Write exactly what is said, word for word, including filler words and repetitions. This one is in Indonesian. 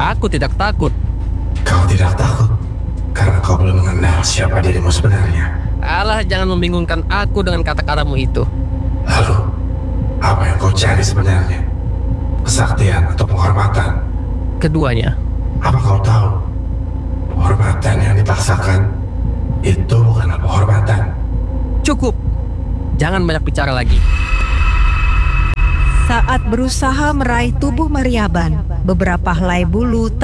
Aku tidak takut. Kau tidak takut karena kau belum mengenal siapa dirimu sebenarnya. Alah, jangan membingungkan aku dengan kata-katamu itu. Lalu, apa yang kau cari sebenarnya? Kesaktian atau penghormatan? Keduanya. Apa kau tahu? Penghormatan yang dipaksakan itu bukanlah penghormatan. Cukup. Jangan banyak bicara lagi. Saat berusaha meraih tubuh Maryaban, beberapa helai bulu